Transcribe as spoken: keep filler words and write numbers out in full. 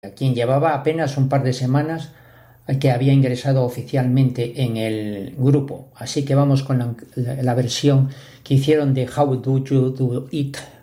quien llevaba apenas un par de semanas que había ingresado oficialmente en el grupo. Así que vamos con la, la, la versión que hicieron de How Do You Do It.